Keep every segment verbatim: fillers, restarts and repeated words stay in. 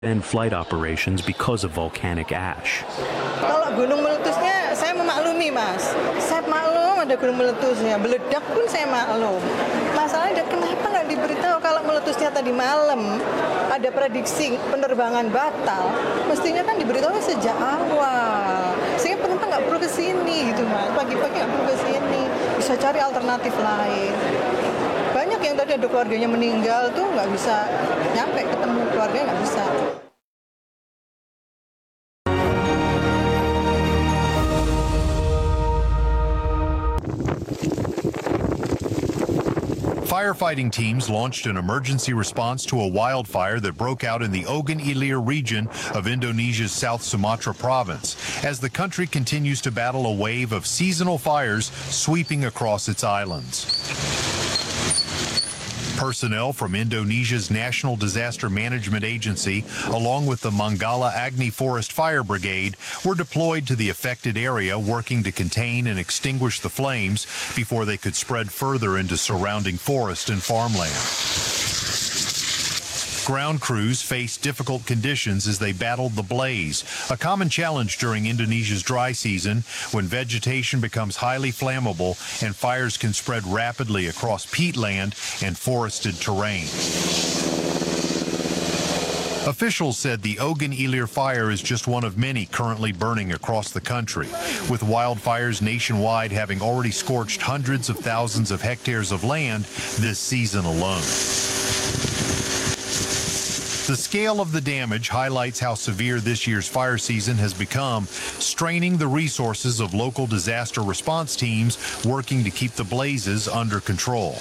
and flight operations because of volcanic ash. Kalau gunung meletusnya, saya memaklumi, Mas. Saya maklum ada gunung meletusnya. Meledak pun saya maklum. Masalahnya kenapa nggak diberitahu kalau meletusnya tadi malam ada prediksi penerbangan batal? Mestinya kan diberitahu sejak awal. Sehingga penumpang nggak perlu ke sini gitu, Mas. Pagi-pagi nggak perlu ke sini. Bisa cari alternatif lain. Banyak yang tadi ada keluarganya meninggal tuh nggak bisa nyampe ketemu keluarganya, nggak bisa. Firefighting teams launched an emergency response to a wildfire that broke out in the Ogan Ilir region of Indonesia's South Sumatra province, as the country continues to battle a wave of seasonal fires sweeping across its islands. Personnel from Indonesia's National Disaster Management Agency, along with the Manggala Agni Forest Fire Brigade, were deployed to the affected area, working to contain and extinguish the flames before they could spread further into surrounding forest and farmland. Ground crews faced difficult conditions as they battled the blaze, a common challenge during Indonesia's dry season when vegetation becomes highly flammable and fires can spread rapidly across peatland and forested terrain. Officials said the Ogan Ilir fire is just one of many currently burning across the country, with wildfires nationwide having already scorched hundreds of thousands of hectares of land this season alone. The scale of the damage highlights how severe this year's fire season has become, straining the resources of local disaster response teams working to keep the blazes under control.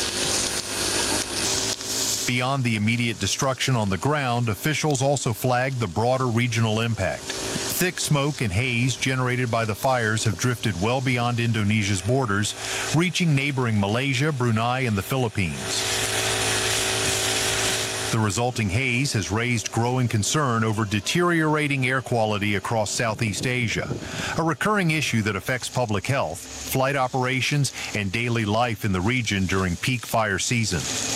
Beyond the immediate destruction on the ground, officials also flagged the broader regional impact. Thick smoke and haze generated by the fires have drifted well beyond Indonesia's borders, reaching neighboring Malaysia, Brunei, and the Philippines. The resulting haze has raised growing concern over deteriorating air quality across Southeast Asia, a recurring issue that affects public health, flight operations, and daily life in the region during peak fire season.